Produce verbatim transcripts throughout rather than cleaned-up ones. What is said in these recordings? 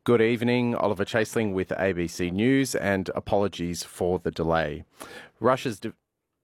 Good evening, Oliver Chaseling with A B C News, and apologies for the delay. Russia's de-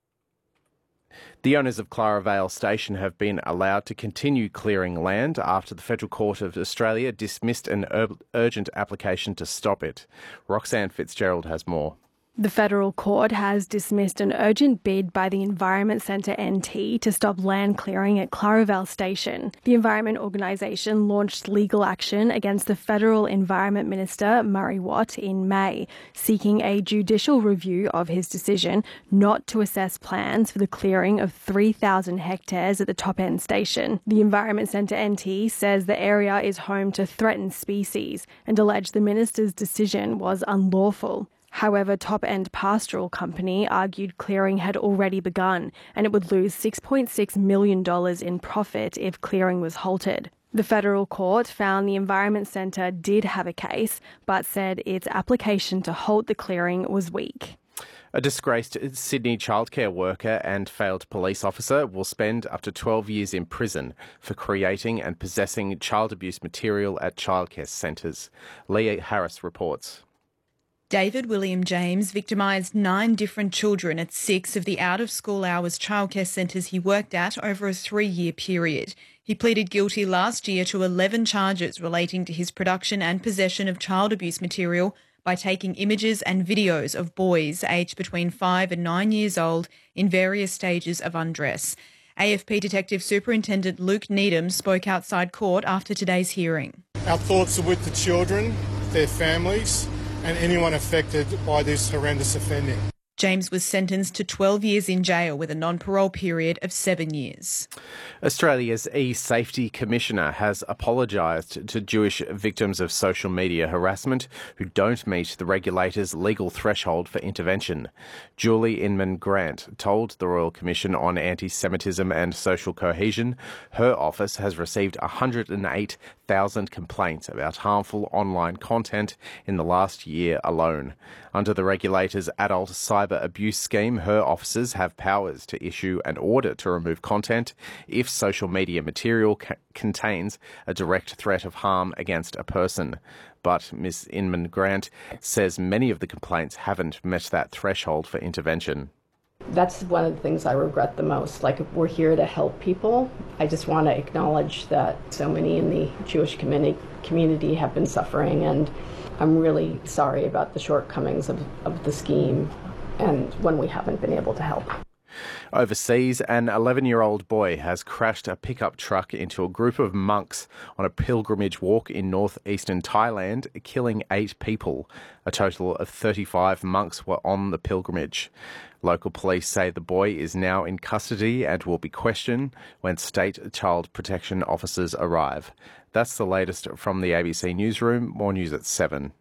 The owners of Clara Vale Station have been allowed to continue clearing land after the Federal Court of Australia dismissed an ur- urgent application to stop it. Roxanne Fitzgerald has more. The federal court has dismissed an urgent bid by the Environment Centre N T to stop land clearing at Clara Vale Station. The environment organisation launched legal action against the Federal Environment Minister, Murray Watt, in May, seeking a judicial review of his decision not to assess plans for the clearing of three thousand hectares at the Top End station. The Environment Centre N T says the area is home to threatened species and alleged the minister's decision was unlawful. However, Top End Pastoral Company argued clearing had already begun and it would lose six point six million dollars in profit if clearing was halted. The federal court found the Environment Centre did have a case, but said its application to halt the clearing was weak. A disgraced Sydney childcare worker and failed police officer will spend up to twelve years in prison for creating and possessing child abuse material at childcare centres. Leah Harris reports. David William James victimised nine different children at six of the out-of-school hours childcare centres he worked at over a three-year period. He pleaded guilty last year to eleven charges relating to his production and possession of child abuse material by taking images and videos of boys aged between five and nine years old in various stages of undress. A F P Detective Superintendent Luke Needham spoke outside court after today's hearing. Our thoughts are with the children, their families, and anyone affected by this horrendous offending. James was sentenced to twelve years in jail with a non-parole period of seven years. Australia's E-Safety Commissioner has apologised to Jewish victims of social media harassment who don't meet the regulator's legal threshold for intervention. Julie Inman Grant told the Royal Commission on Anti-Semitism and Social Cohesion her office has received one hundred eight thousand complaints about harmful online content in the last year alone. Under the regulator's adult cyber abuse scheme, her officers have powers to issue an order to remove content if social media material ca- contains a direct threat of harm against a person. But Miz Inman Grant says many of the complaints haven't met that threshold for intervention. That's one of the things I regret the most. Like, we're here to help people. I just want to acknowledge that so many in the Jewish community community have been suffering, and I'm really sorry about the shortcomings of, of the scheme and when we haven't been able to help. Overseas, an eleven-year-old boy has crashed a pickup truck into a group of monks on a pilgrimage walk in northeastern Thailand, killing eight people. A total of thirty-five monks were on the pilgrimage. Local police say the boy is now in custody and will be questioned when state child protection officers arrive. That's the latest from the A B C Newsroom. More news at seven.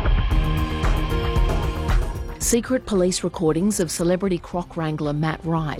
Secret police recordings of celebrity croc wrangler Matt Wright